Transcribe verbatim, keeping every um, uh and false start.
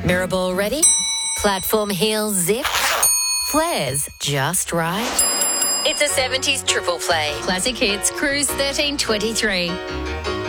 Mirror ball ready? Platform heels zip? Flares just right? It's a seventies triple play. Classic hits, Cruise thirteen twenty-three.